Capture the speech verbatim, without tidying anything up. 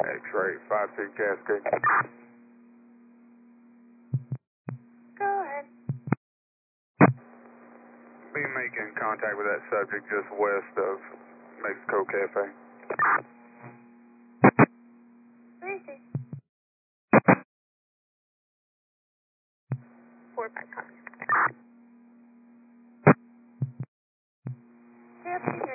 X-ray five two Cascade. Go ahead. Be making contact with that subject just west of Mexico Cafe. Where is he? Four by car. Yep.